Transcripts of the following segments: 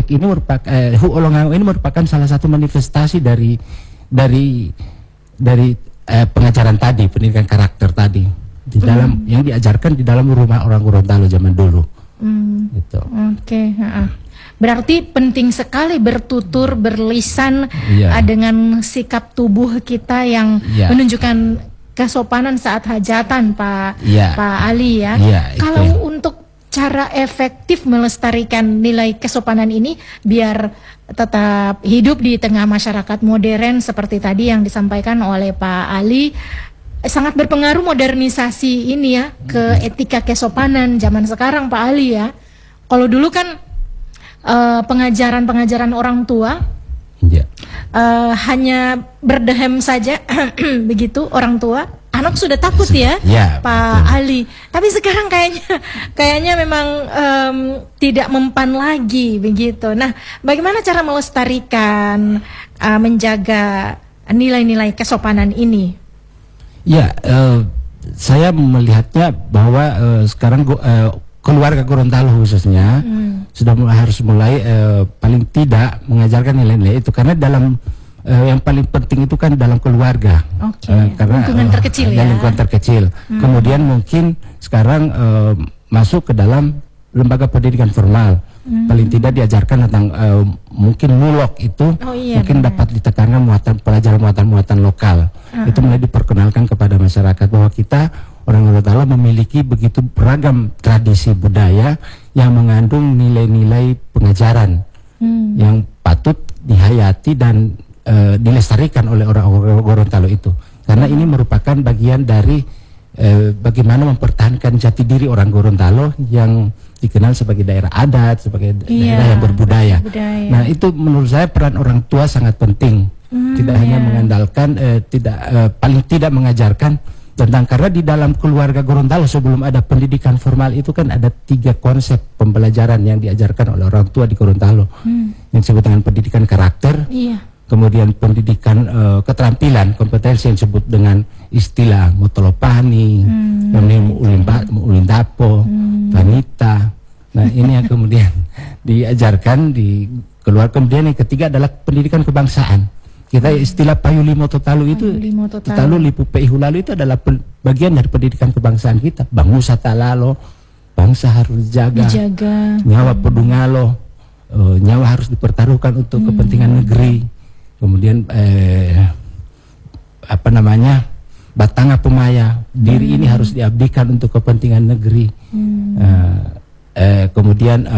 politik ini merupakan Huolongango ini merupakan salah satu manifestasi dari pengajaran tadi, pendidikan karakter tadi di dalam yang diajarkan di dalam rumah orang Gorontalo zaman dulu. Gitu. Oke. Berarti penting sekali bertutur, berlisan dengan sikap tubuh kita yang menunjukkan kesopanan saat hajatan, Pak Ali ya. Kalau untuk cara efektif melestarikan nilai kesopanan ini biar tetap hidup di tengah masyarakat modern seperti tadi yang disampaikan oleh Pak Ali, sangat berpengaruh modernisasi ini ya ke etika kesopanan zaman sekarang, Pak Ali ya. Kalau dulu kan pengajaran orang tua hanya berdehem saja begitu orang tua, anak sudah takut ya, Pak Ali. Tapi sekarang kayaknya memang tidak mempan lagi begitu. Nah, bagaimana cara melestarikan, menjaga nilai-nilai kesopanan ini? Ya, saya melihatnya bahwa sekarang keluarga Gorontalo khususnya harus mulai paling tidak mengajarkan nilai-nilai itu, karena dalam yang paling penting itu kan dalam keluarga, karena lingkungan terkecil lingkungan terkecil. Kemudian mungkin sekarang masuk ke dalam lembaga pendidikan formal, paling tidak diajarkan tentang mungkin mulok itu mungkin dapat ditekankan muatan lokal. Itu mulai diperkenalkan kepada masyarakat bahwa kita orang Gorontalo memiliki begitu beragam tradisi budaya yang mengandung nilai-nilai pengajaran yang patut dihayati dan dilestarikan oleh orang Gorontalo itu, karena ini merupakan bagian dari bagaimana mempertahankan jati diri orang Gorontalo yang dikenal sebagai daerah adat, sebagai daerah yang berbudaya. Nah, itu menurut saya peran orang tua sangat penting, tidak hanya mengandalkan paling tidak mengajarkan tentang, karena di dalam keluarga Gorontalo sebelum ada pendidikan formal itu kan ada 3 konsep pembelajaran yang diajarkan oleh orang tua di Gorontalo, yang disebut dengan pendidikan karakter, kemudian pendidikan keterampilan, kompetensi yang disebut dengan istilah motolopani, ulindapo, vanita. Nah, ini yang kemudian diajarkan di keluar. Kemudian yang ketiga adalah pendidikan kebangsaan. Kita istilah payulimo totalu itu, totalu lipu peihulalu itu adalah bagian dari pendidikan kebangsaan kita. Bangusa talalo, bangsa harus dijaga. Nyawa pedungalo, nyawa harus dipertaruhkan untuk kepentingan negeri. Kemudian batanga pemaya, diri ini harus diabdikan untuk kepentingan negeri. Kemudian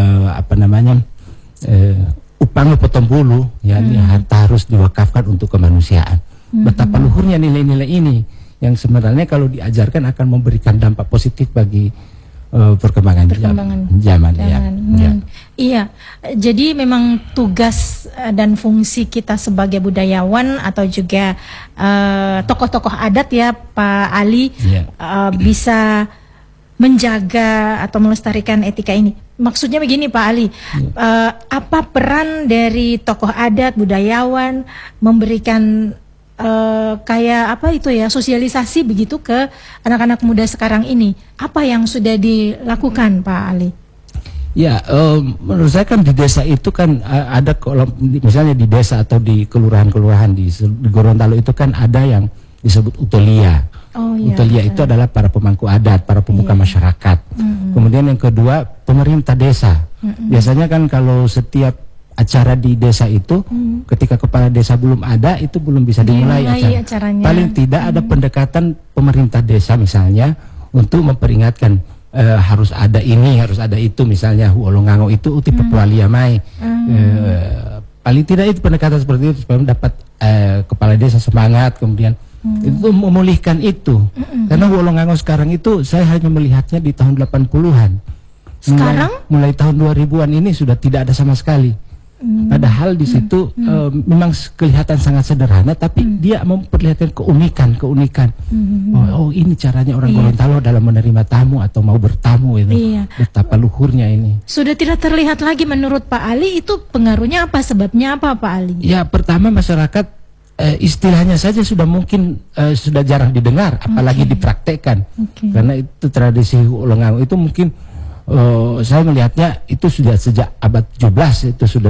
upango potong bulu, harta harus diwakafkan untuk kemanusiaan. Betapa luhurnya nilai-nilai ini yang sebenarnya kalau diajarkan akan memberikan dampak positif bagi perkembangan zaman. Iya, jadi memang tugas dan fungsi kita sebagai budayawan atau juga tokoh-tokoh adat ya Pak Ali bisa menjaga atau melestarikan etika ini. Maksudnya begini Pak Ali, apa peran dari tokoh adat, budayawan memberikan sosialisasi begitu ke anak-anak muda sekarang ini? Apa yang sudah dilakukan Pak Ali? Ya, menurut saya kan di desa itu kan ada, misalnya di desa atau di kelurahan-kelurahan di Gorontalo itu kan ada yang disebut utolia. Utolia itu adalah para pemangku adat, para pemuka masyarakat. Kemudian yang kedua, pemerintah desa. Biasanya kan kalau setiap acara di desa itu, ketika kepala desa belum ada, itu belum bisa dimulai acaranya. Paling tidak ada pendekatan pemerintah desa misalnya untuk memperingatkan harus ada ini, harus ada itu, misalnya Huolongango itu uti pepualia mai. Paling tidak itu pendekatan seperti itu supaya dapat kepala desa semangat, kemudian itu memulihkan itu. Karena Huolongango sekarang itu saya hanya melihatnya di tahun 80-an. Sekarang? Mulai tahun 2000-an ini sudah tidak ada sama sekali. Padahal di situ memang kelihatan sangat sederhana, tapi dia memperlihatkan keunikan. Oh, ini caranya orang Gorontalo dalam menerima tamu atau mau bertamu itu. Betapa luhurnya ini. Sudah tidak terlihat lagi menurut Pak Ali. Itu pengaruhnya apa? Sebabnya apa Pak Ali? Ya, pertama masyarakat istilahnya saja sudah mungkin sudah jarang didengar, apalagi dipraktekkan. Karena itu tradisi Huolongango itu mungkin saya melihatnya itu sudah sejak abad 17 itu sudah